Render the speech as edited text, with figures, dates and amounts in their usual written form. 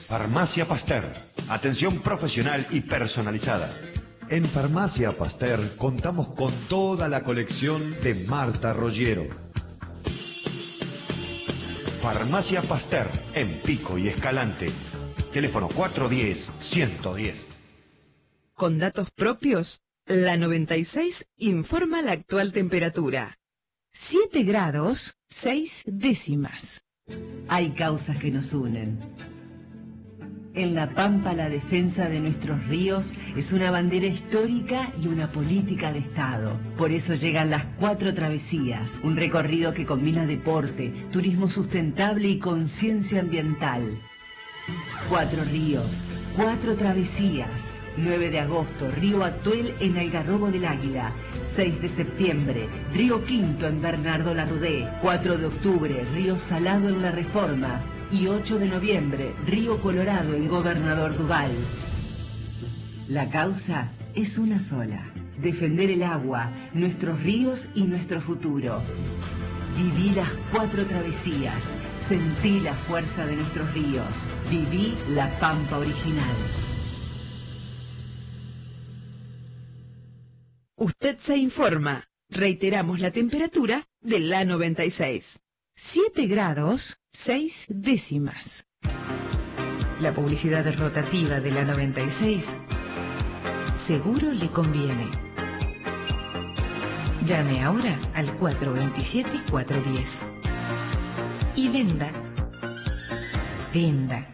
Farmacia Pasteur. Atención profesional y personalizada. En Farmacia Pasteur contamos con toda la colección de Marta Roggiero. Farmacia Pasteur, en Pico y Escalante. Teléfono 410-110. Con datos propios, la 96 informa la actual temperatura. 7 grados, 6 décimas. Hay causas que nos unen. En La Pampa, la defensa de nuestros ríos es una bandera histórica y una política de Estado. Por eso llegan las 4 travesías, un recorrido que combina deporte, turismo sustentable y conciencia ambiental. 4 ríos, 4 travesías. 9 de agosto, Río Atuel en Algarrobo del Águila. 6 de septiembre, Río Quinto en Bernardo Larrudé. 4 de octubre, Río Salado en La Reforma. Y 8 de noviembre, Río Colorado en Gobernador Duval. La causa es una sola: defender el agua, nuestros ríos y nuestro futuro. Viví las 4 travesías, sentí la fuerza de nuestros ríos, viví la Pampa original. Usted se informa. Reiteramos la temperatura de la 96. 7 grados, 6 décimas. La publicidad rotativa de la 96 seguro le conviene. Llame ahora al 427-410 y venda. Venda.